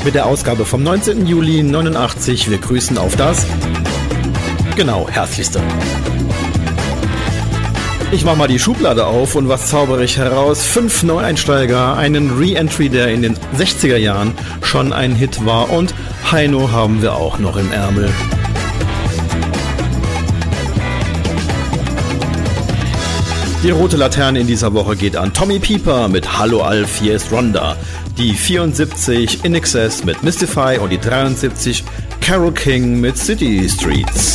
mit der Ausgabe vom 19. Juli 89. Wir grüßen auf das herzlichste. Ich mach mal die Schublade auf und was zaubere ich heraus? 5 Neueinsteiger, einen Re-Entry, der in den 60er Jahren schon ein Hit war, und Heino haben wir auch noch im Ärmel. Die rote Laterne in dieser Woche geht an Tommy Pieper mit Hallo Alf, hier ist Rhonda. Die 74 In Excess mit Mystify und die 73 Carole King mit City Streets.